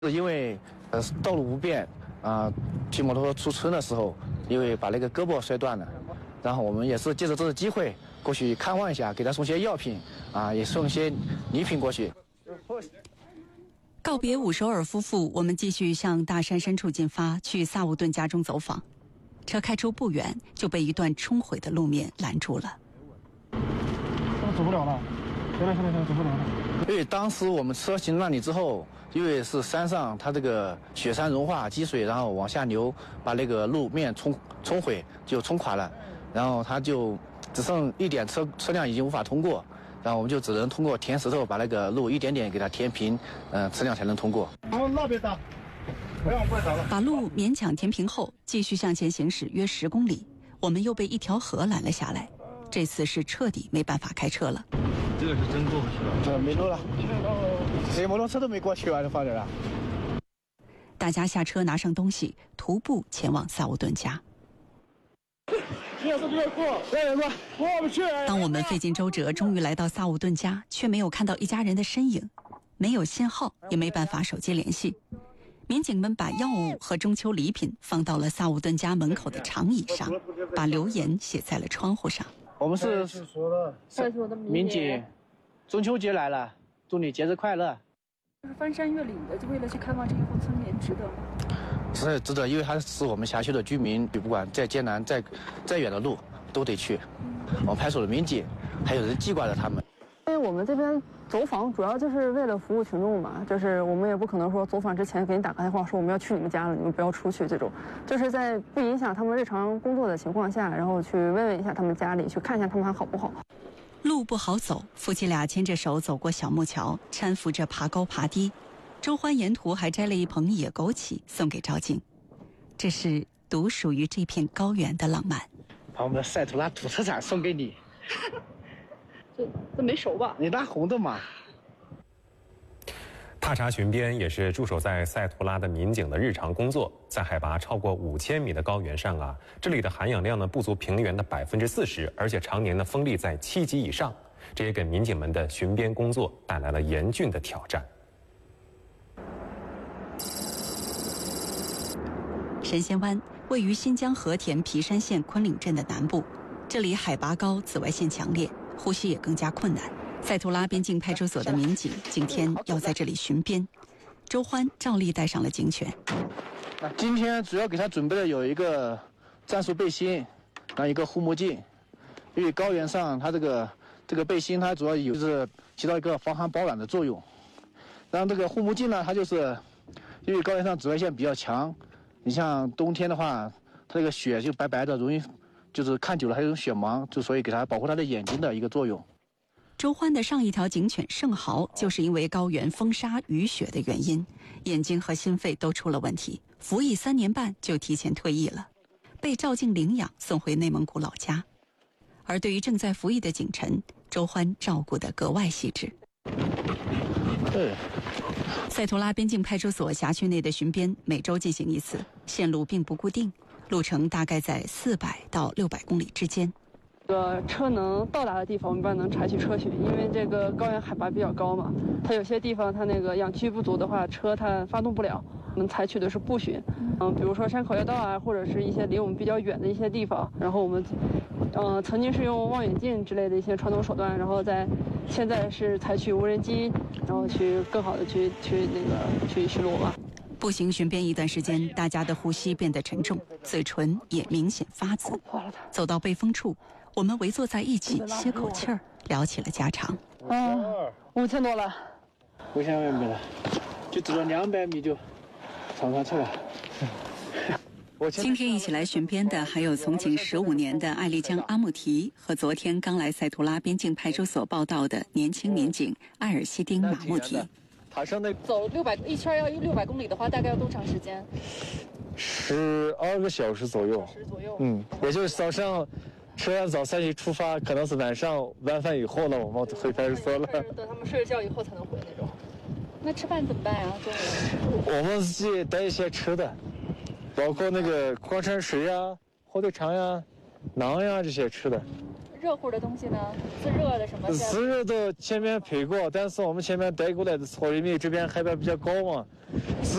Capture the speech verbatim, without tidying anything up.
是因为呃道路不便啊，骑摩托车出村的时候，因为把那个胳膊摔断了，然后我们也是借着这个机会过去看望一下，给他送些药品啊，也送些礼品过去。 告别伍首尔夫妇，我们继续向大山深处进发，去萨沃顿家中走访。车开出不远，就被一段冲毁的路面拦住了。 走不了了，行了行了行了，走不了了。 因为当时我们车行那里之后，因为是山上，它这个雪山融化积水，然后往下流，把那个路面冲冲毁，就冲垮了，然后它就只剩一点车车辆已经无法通过。然后我们就只能通过填石头把那个路一点点给它填平，嗯、呃，车辆才能通过。 往那边打，不要往过来打了。 把路勉强填平后，继续向前行驶约十公里，我们又被一条河拦了下来。这次是彻底没办法开车了。 这个是真过不去了， 这没路了，这摩托车都没过去啊，就放这了。 大家下车拿上东西，徒步前往萨沃顿家。当我们费尽周折，终于来到萨沃顿家，却没有看到一家人的身影，没有信号，也没办法手机联系。民警们把药物和中秋礼品放到了萨沃顿家门口的长椅上，把留言写在了窗户上。 我们是民警，中秋节来了，祝你节日快乐。 就是翻山越岭的，就为了去看望这一户村民，值得吗？ 是值得，因为他是我们辖区的居民，不管再艰难、再再远的路都得去。我们派出所的民警还有人记挂着他们。 因为我们这边走访主要就是为了服务群众嘛，就是我们也不可能说走访之前给你打个电话说我们要去你们家了，你们不要出去这种，就是在不影响他们日常工作的情况下，然后去问问一下他们家里，去看一下他们还好不好。 路不好走，夫妻俩牵着手走过小木桥，搀扶着爬高爬低。周欢沿途还摘了一捧野枸杞送给赵静，这是独属于这片高原的浪漫。 把我们的赛图拉土特产送给你。 这这没熟吧？ 你拿红的嘛。 踏查巡边也是驻守在赛图拉的民警的日常工作。在海拔超过五千米的高原上啊，这里的含氧量呢不足平原的百分之四十，而且常年的风力在七级以上，这也给民警们的巡边工作带来了严峻的挑战。 神仙湾位于新疆和田皮山县昆岭镇的南部，这里海拔高，紫外线强烈，呼吸也更加困难。赛图拉边境派出所的民警今天要在这里巡边，周欢照例带上了警犬。 今天主要给他准备的有一个战术背心，然后一个护目镜，因为高原上它这个这个背心它主要有就是起到一个防寒保暖的作用，然后这个护目镜呢，它就是因为高原上紫外线比较强，你像冬天的话，它这个雪就白白的，容易就是看久了还有种雪盲，就所以给它保护它的眼睛的一个作用。 周欢的上一条警犬盛豪，就是因为高原风沙雨雪的原因，眼睛和心肺都出了问题，服役三年半就提前退役了，被赵静领养送回内蒙古老家。而对于正在服役的警臣，周欢照顾得格外细致。 对。 赛图拉边境派出所辖区内的巡边每周进行一次，线路并不固定，路程大概在四百到六百公里之间。 这个车能到达的地方，我们一般能采取车巡，因为这个高原海拔比较高嘛，它有些地方它那个氧气不足的话，车它发动不了。我们采取的是步巡，嗯，比如说山口要道啊，或者是一些离我们比较远的一些地方，然后我们，嗯、呃，曾经是用望远镜之类的一些传统手段，然后在现在是采取无人机，然后去更好的去去那个去巡逻吧。 步行巡边一段时间，大家的呼吸变得沉重，嘴唇也明显发紫。走到背风处，我们围坐在一起歇口气儿，聊起了家常。 啊，五千多了， 五千米了，就走了两百米就上上去了。 今天一起来巡边的还有从警十五年的艾丽江阿木提和昨天刚来赛图拉边境派出所报道的年轻民警艾尔西丁马木提。 塔上那走六百一圈要六百公里的话，大概要多长时间？ 十二个小时左右。 小时左右。 嗯，也就是早上吃完早餐一出发，可能是晚上晚饭以后了，我们回派出所了。 等他们睡了觉以后才能回那种。那吃饭怎么办呀？中午？ 我们自己带一些吃的，包括那个矿泉水呀、火腿肠呀、馕呀这些吃的。 热乎的东西呢？自热的什么？ 自热都前面配过，但是我们前面带过来的糙玉米，这边海拔比较高嘛。